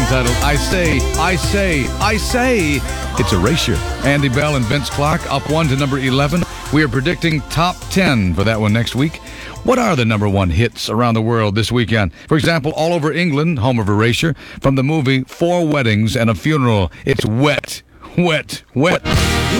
entitled I Say. It's Erasure. Andy Bell and Vince Clarke up 1 to number 11. We are predicting top 10 for that one next week. What are the number one hits around the world this weekend? For example, all over England, home of Erasure, from the movie 4 Weddings and a Funeral, it's Wet, Wet, Wet.